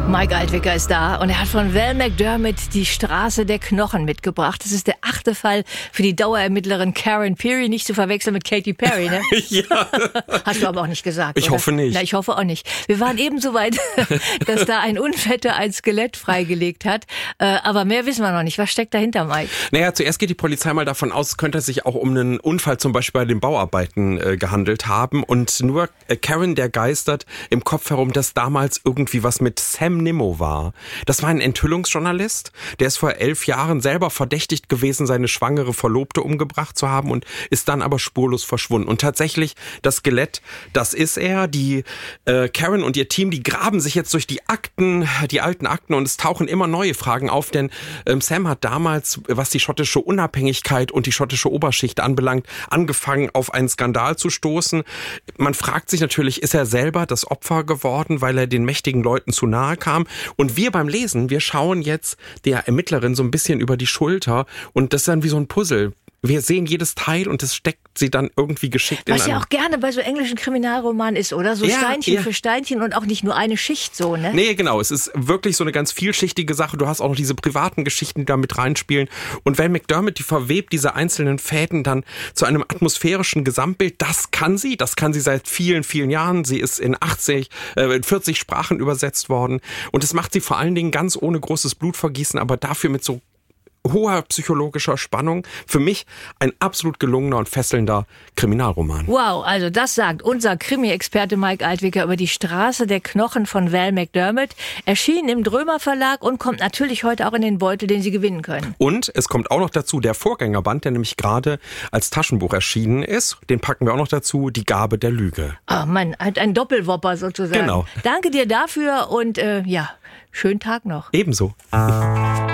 Mike Altwicker ist da und er hat von Val McDermid die Straße der Knochen mitgebracht. Das ist der 8. Fall für die Dauerermittlerin Karen Pirie, nicht zu verwechseln mit Katy Perry, ne? Ja. Hast du aber auch nicht gesagt, Ich hoffe nicht. Na, ich hoffe auch nicht. Wir waren eben so weit, dass da ein Unfetter ein Skelett freigelegt hat. Aber mehr wissen wir noch nicht. Was steckt dahinter, Mike? Naja, zuerst geht die Polizei mal davon aus, es könnte sich auch um einen Unfall zum Beispiel bei den Bauarbeiten gehandelt haben. Und nur Karen, der geistert im Kopf herum, dass damals irgendwie was mit Sam Nimmo war. Das war ein Enthüllungsjournalist, der ist vor 11 Jahren selber verdächtigt gewesen, seine schwangere Verlobte umgebracht zu haben und ist dann aber spurlos verschwunden. Und tatsächlich, das Skelett, das ist er. Die Karen und ihr Team, die graben sich jetzt durch die Akten, die alten Akten, und es tauchen immer neue Fragen auf, denn Sam hat damals, was die schottische Unabhängigkeit und die schottische Oberschicht anbelangt, angefangen, auf einen Skandal zu stoßen. Man fragt sich natürlich, ist er selber das Opfer geworden, weil er den mächtigen Leuten zu nahe kam? Und wir beim Lesen, wir schauen jetzt der Ermittlerin so ein bisschen über die Schulter und das ist dann wie so ein Puzzle. Wir sehen jedes Teil und das steckt sie dann irgendwie geschickt in Was ja auch gerne bei so englischen Kriminalromanen ist, oder? So Steinchen für Steinchen und auch nicht nur eine Schicht so, ne? Nee, genau. Es ist wirklich so eine ganz vielschichtige Sache. Du hast auch noch diese privaten Geschichten, die da mit reinspielen. Und Val McDermid, die verwebt diese einzelnen Fäden dann zu einem atmosphärischen Gesamtbild. Das kann sie seit vielen, vielen Jahren. Sie ist in 40 Sprachen übersetzt worden. Und das macht sie vor allen Dingen ganz ohne großes Blutvergießen, aber dafür mit so hoher psychologischer Spannung. Für mich ein absolut gelungener und fesselnder Kriminalroman. Wow, also das sagt unser Krimi-Experte Mike Altwicker über die Straße der Knochen von Val McDermid. Erschien im Drömer Verlag und kommt natürlich heute auch in den Beutel, den Sie gewinnen können. Und es kommt auch noch dazu der Vorgängerband, der nämlich gerade als Taschenbuch erschienen ist. Den packen wir auch noch dazu, Die Gabe der Lüge. Oh Mann, ein Doppelwopper sozusagen. Genau. Danke dir dafür und schönen Tag noch. Ebenso.